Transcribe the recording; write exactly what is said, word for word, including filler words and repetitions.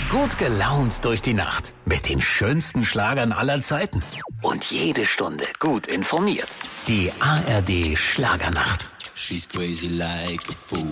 Gut gelaunt durch die Nacht mit den schönsten Schlagern aller Zeiten. Und jede Stunde gut informiert. Die A R D Schlagernacht. She's crazy like a fool.